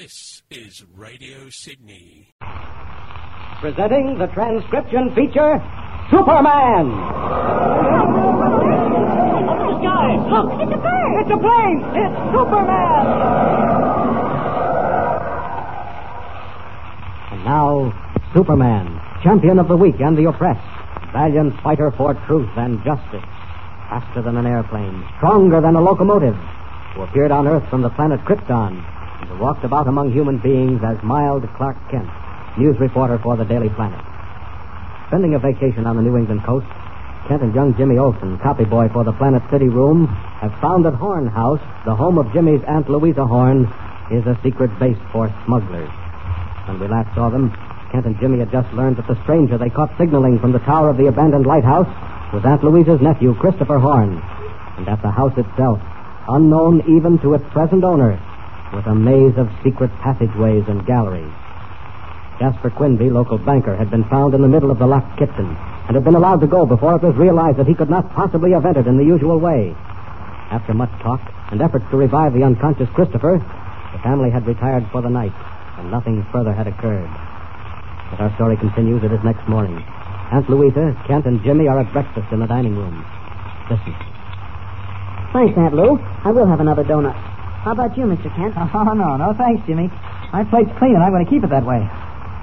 This is Radio Sydney. Presenting the transcription feature, Superman! Guys, look! It's a bird! It's a plane! It's Superman! And now, Superman, champion of the weak and the oppressed, valiant fighter for truth and justice, faster than an airplane, stronger than a locomotive, who appeared on Earth from the planet Krypton, and who walked about among human beings as mild Clark Kent, news reporter for the Daily Planet. Spending a vacation on the New England coast, Kent and young Jimmy Olsen, copy boy for the Planet City room, have found that Horn House, the home of Jimmy's Aunt Louisa Horn, is a secret base for smugglers. When we last saw them, Kent and Jimmy had just learned that the stranger they caught signaling from the tower of the abandoned lighthouse was Aunt Louisa's nephew, Christopher Horn. And at the house itself, unknown even to its present owner, was a maze of secret passageways and galleries. Jasper Quinby, local banker, had been found in the middle of the locked kitchen and had been allowed to go before it was realized that he could not possibly have entered in the usual way. After much talk and efforts to revive the unconscious Christopher, the family had retired for the night, and nothing further had occurred. But our story continues at his next morning. Aunt Louisa, Kent, and Jimmy are at breakfast in the dining room. Listen. Thanks, Aunt Lou. I will have another donut. How about you, Mr. Kent? Oh, no, thanks, Jimmy. My plate's clean, and I'm going to keep it that way.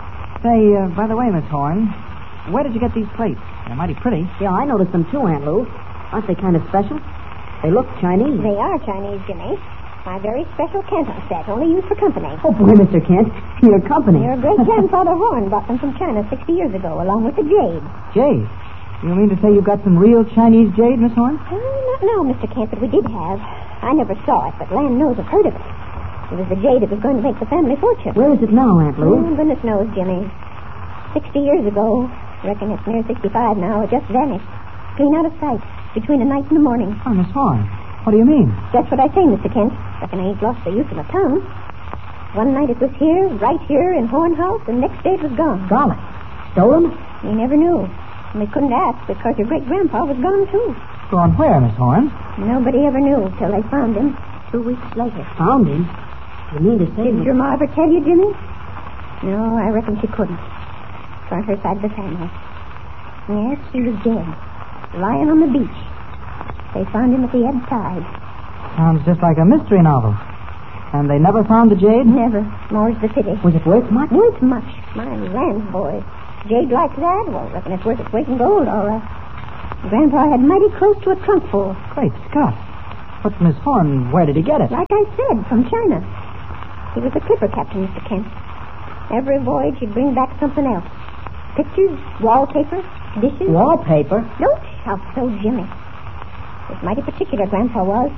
Say, by the way, Miss Horn, where did you get these plates? They're mighty pretty. Yeah, I noticed them too, Aunt Lou. Aren't they kind of special? They look Chinese. They are Chinese, Jimmy. My very special Canton set, only used for company. Oh, boy, Mr. Kent. Your company. Your great-grandfather Horn brought them from China 60 years ago, along with the jade. Jade? You mean to say you've got some real Chinese jade, Miss Horn? Not now, Mr. Kent, but we did have. I never saw it, but land knows I've heard of it. It was the jade that was going to make the family fortune. Where is it now, Aunt Lou? Goodness knows, Jimmy. 60 years ago, reckon it's near 65 now, it just vanished. Clean out of sight, between the night and the morning. Oh, Miss Horn, what do you mean? That's what I say, Mr. Kent. Reckon I ain't lost the use of my tongue. One night it was here, right here in Horn House, and next day it was gone. Golly. Stolen? We never knew. And we couldn't ask because your great-grandpa was gone, too. Gone where, Miss Horn? Nobody ever knew till they found him 2 weeks later. Found him? You mean to say... Didn't your ma ever tell you, Jimmy? No, I reckon she couldn't. For her side of the family. Yes, he was dead. Lying on the beach. They found him at the ebb tide. Sounds just like a mystery novel. And they never found the jade? Never. More's the pity. Was it worth much? Worth much. My land, boy. Jade like that? Well, I reckon it's worth its weight in gold, all right. Grandpa had mighty close to a trunk full. Great Scott. But, Miss Horn, where did he get it? Like I said, from China. He was a clipper captain, Mr. Kent. Every voyage he'd bring back something else. Pictures, wallpaper, dishes. Wallpaper? Don't shout so, Jimmy. Was mighty particular, Grandpa was.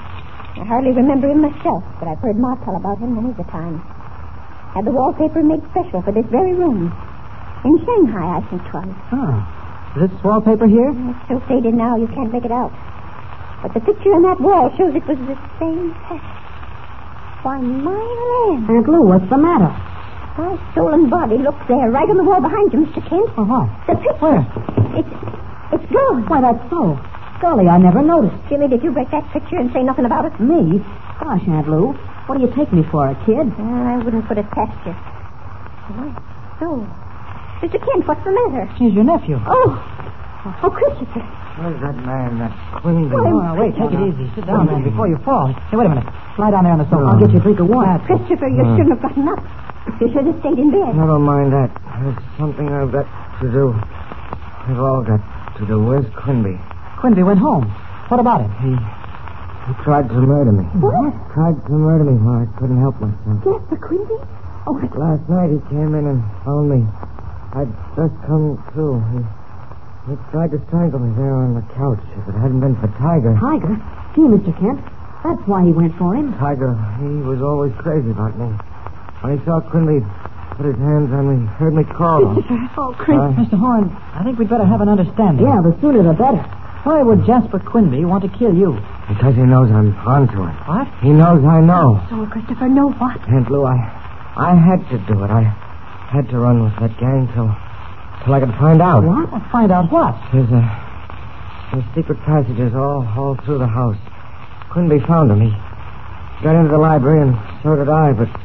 I hardly remember him myself, but I've heard Ma tell about him many's a time. Had the wallpaper made special for this very room. In Shanghai, I think 'twas. Oh. Is this wallpaper here? It's so faded now you can't make it out. But the picture on that wall shows it was the same pattern. Why, my land. Aunt Lou, what's the matter? My stolen body looks there, right on the wall behind you, Mr. Kent. Oh, what? The picture. Where? It's gone. Why, that's so. Golly, I never noticed. Jimmy, did you break that picture and say nothing about it? Me? Gosh, Aunt Lou, what do you take me for, a kid? I wouldn't put it past you. So, Mr. Kent, what's the matter? He's your nephew. Oh, Christopher. Where's that man, that Quinby? Oh, wait, take it easy. Sit down, man, before you fall. Hey, wait a minute. Lie down there on the sofa. I'll get you a drink of water. Christopher, you shouldn't have gotten up. You should have stayed in bed. Never mind that. There's something I've got to do. We've all got to do. Where's Quinby? Quinby went home. What about him? He tried to murder me. What? Tried to murder me while I couldn't help myself. Jasper Quinby? Oh, Last night he came in and found me. I'd just come to. He tried to strangle me there on the couch if it hadn't been for Tiger. Tiger? Gee, Mr. Kent, that's why he went for him. Tiger, he was always crazy about me. When he saw Quinby put his hands on me, heard me call. Oh, Chris. Mr. Horn, I think we'd better have an understanding. Yeah, the sooner the better. Why would Jasper Quinby want to kill you? Because he knows I'm onto it. What? He knows I know. So, Christopher, know what? Aunt Lou, I had to do it. I had to run with that gang till I could find out. What? Find out what? There's secret passages all through the house. Quinby found them. He got into the library, and so did I, but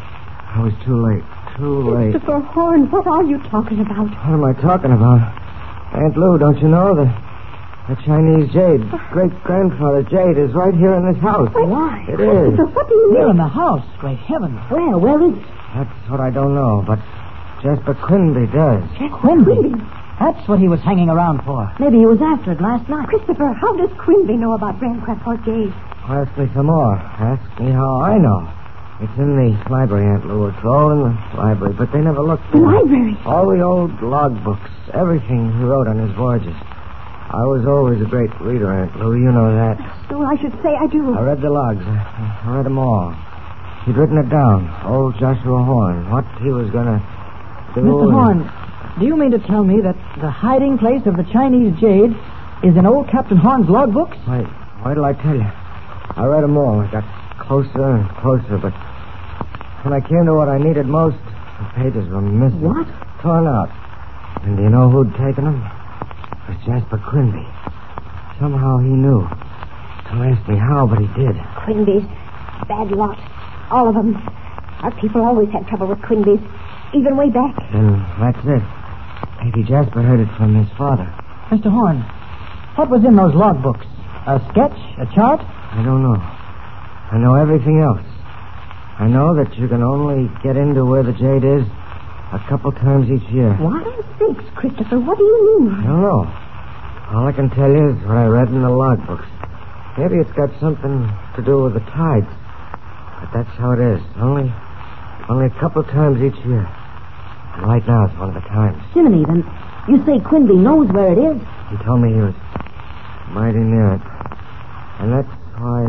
I was too late. Too late. Christopher Horn, what are you talking about? What am I talking about? Aunt Lou, don't you know? The Chinese jade, great-grandfather jade, is right here in this house. Why? It is. Christopher, what do you Here mean? in the house. Great heavens. Where is it? That's what I don't know, but Jasper Quinby does. Quinby. That's what he was hanging around for. Maybe he was after it last night. Christopher, how does Quinby know about Grandgrandpa Jade? Ask me some more. Ask me how I know. It's in the library, Aunt Lou. It's all in the library, but they never looked The for it. library? All the old logbooks, everything he wrote on his voyages. I was always a great reader, Aunt Lou. You know that. So I should say I do. I read the logs. I read them all. He'd written it down. Old Joshua Horn. What he was going to do. Mr. Horn, do you mean to tell me that the hiding place of the Chinese jade is in old Captain Horn's logbooks? Why did I tell you? I read them all. I got closer and closer, but when I came to what I needed most, the pages were missing. What? Torn out. And do you know who'd taken them? It was Jasper Quinby. Somehow he knew. Don't ask me how, but he did. Quinby's. Bad lot. All of them. Our people always had trouble with Quinby's. Even way back. Then that's it. Maybe Jasper heard it from his father. Mr. Horn, what was in those logbooks? A sketch? A chart? I don't know. I know everything else. I know that you can only get into where the jade is a couple times each year. What? Thanks, Christopher. What do you mean? I don't know. All I can tell you is what I read in the logbooks. Maybe it's got something to do with the tides. But that's how it is. Only a couple times each year. And right now it's one of the times. Jiminy, then you say Quinby knows where it is? He told me he was mighty near it. And that's why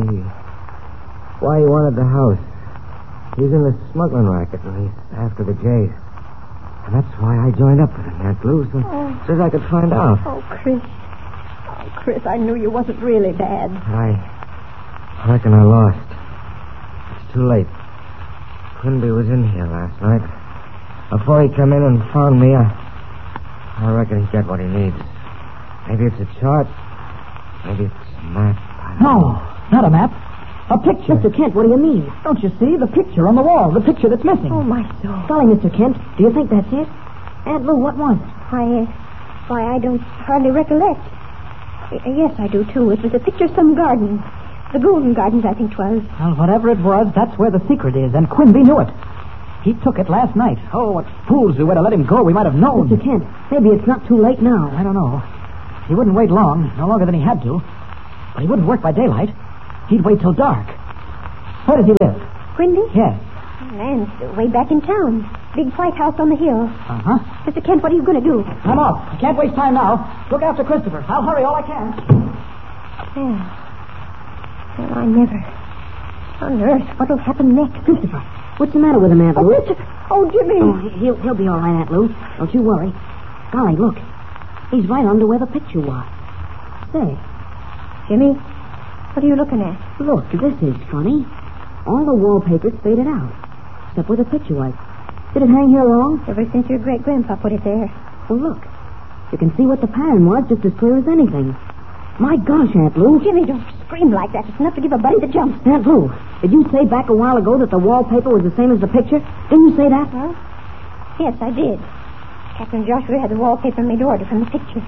he wanted the house. He's in the smuggling racket, and he's after the jade. And that's why I joined up with him, Aunt Lou, so as I could find out. Oh, Chris. Oh, Chris, I knew you wasn't really bad. I reckon I lost. It's too late. Quinby was in here last night. Before he come in and found me, I reckon he's got what he needs. Maybe it's a chart. Maybe it's a map. No, not a map. A picture. Mr. Kent, what do you mean? Don't you see? The picture on the wall. The picture that's missing. Oh, my soul. Golly, Mr. Kent, do you think that's it? Aunt Lou, what was it? Why, I don't hardly recollect. Yes, I do, too. It was a picture of some garden. The Golden Gardens, I think 'twas. Well, whatever it was, that's where the secret is, and Quinby knew it. He took it last night. Oh, what fools we were to let him go. We might have known. Mr. Kent, maybe it's not too late now. I don't know. He wouldn't wait long, no longer than he had to. But he wouldn't work by daylight. He'd wait till dark. Where does he live? Quinby? Yes. Land's way back in town. Big white house on the hill. Uh-huh. Mr. Kent, what are you going to do? I'm off. I can't waste time now. Look after Christopher. I'll hurry all I can. Yeah. Well, I never. On earth, what'll happen next? Christopher, what's the matter with him, Aunt Oh, Lou? Christopher. Oh, Jimmy. Oh, he'll be all right, Aunt Lou. Don't you worry. Golly, look. He's right under where the picture was. Say, Jimmy, what are you looking at? look, this is funny. All the wallpaper's faded out, except where the picture was. Did it hang here long? Ever since your great-grandpa put it there. Well, look. You can see what the pattern was just as clear as anything. My gosh, Aunt Lou. Jimmy, don't scream like that. It's enough to give a buddy the jumps. Aunt Lou, did you say back a while ago that the wallpaper was the same as the picture? Didn't you say that? Huh? Yes, I did. Captain Joshua had the wallpaper made order from the picture.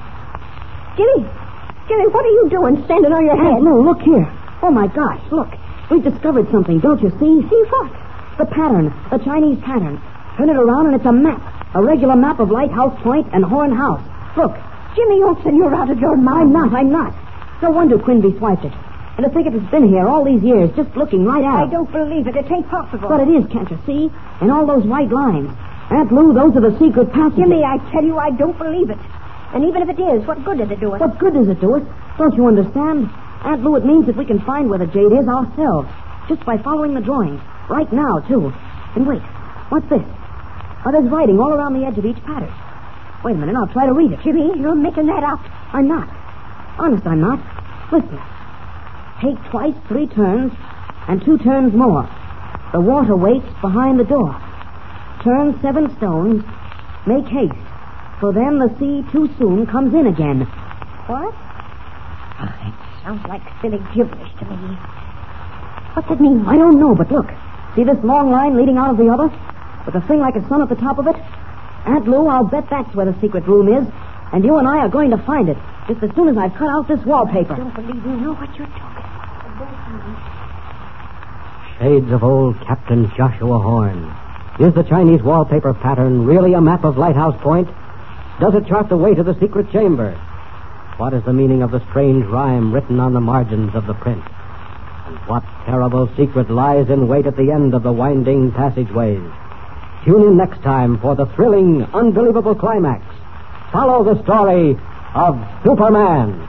Jimmy, what are you doing standing on your head? Aunt Lou, look here. Oh, my gosh, look. We've discovered something, don't you see? See what? The pattern, the Chinese pattern. Turn it around and it's a map. A regular map of Lighthouse Point and Horn House. Look. Jimmy Olsen, you're out of your mind. I'm not. No wonder Quinby swiped it. And to think it has been here all these years, just looking right at I it. don't believe it. It ain't possible. But it is, can't you see? And all those white lines. Aunt Lou, those are the secret passages. Jimmy, I tell you, I don't believe it. And even if it is, what good does it do us? What good does it do us? Don't you understand? Aunt Lou, it means that we can find where the jade is ourselves. Just by following the drawings. Right now, too. And wait. What's this? Oh, there's writing all around the edge of each pattern. Wait a minute, I'll try to read it. Jimmy, you're making that up. I'm not. Honest, I'm not. Listen. Take twice 3 turns, and 2 turns more. The water waits behind the door. Turn 7 stones. Make haste. For then the sea too soon comes in again. What? It sounds like silly gibberish to me. What's it mean? I don't know, but look. See this long line leading out of the other? with a thing like a sun at the top of it? Aunt Lou, I'll bet that's where the secret room is. And you and I are going to find it, just as soon as I've cut out this wallpaper. I don't believe you know what you're talking about. Shades of old Captain Joshua Horn. Is the Chinese wallpaper pattern really a map of Lighthouse Point? Does it chart the way to the secret chamber? What is the meaning of the strange rhyme written on the margins of the print? And what terrible secret lies in wait at the end of the winding passageways? Tune in next time for the thrilling, unbelievable climax. Follow the story of Superman.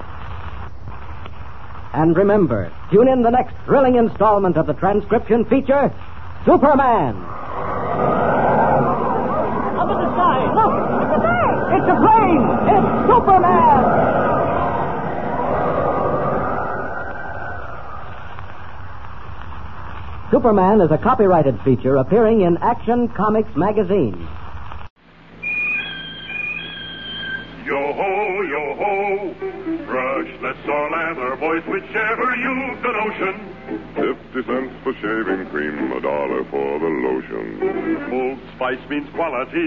And remember, tune in the next thrilling installment of the transcription feature, Superman. Up in the sky, look! It's a bird! It's a plane! It's Superman! Superman is a copyrighted feature appearing in Action Comics magazine. Yo-ho, yo-ho, brushless or lather, boys, whichever you've the notion. 50 cents for shaving cream, $1 for the lotion. Old Spice means quality.